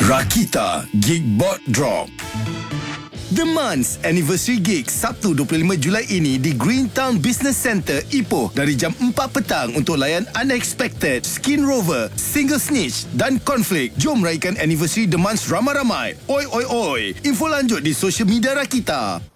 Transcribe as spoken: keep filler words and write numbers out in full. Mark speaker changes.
Speaker 1: Rakita Geekbot Drop. The Month's Anniversary Gig Sabtu dua puluh lima Julai ini di Greentown Business Centre, Ipoh dari jam empat petang untuk layan Unexpected, Skin Rover, Single Snitch dan Conflict. Jom raikan anniversary The Month's ramai-ramai. Oi oi oi. Info lanjut di social media Rakita.